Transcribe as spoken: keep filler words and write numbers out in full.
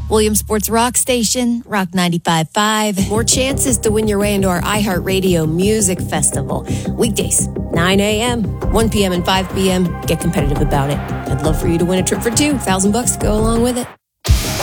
Williamsport's Rock Station, Rock ninety-five point five. More chances to win your way into our iHeartRadio Music Festival. Weekdays, nine a.m., one p.m. and five p.m. Get competitive about it. I'd love for you to win a trip for two. Thousand bucks to go along with it.